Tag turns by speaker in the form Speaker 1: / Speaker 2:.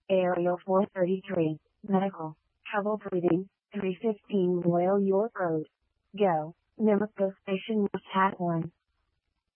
Speaker 1: Aerial 433, Medical, Trouble breathing, 315 Royal York Road. Go, Namasko Station Must Hat 1.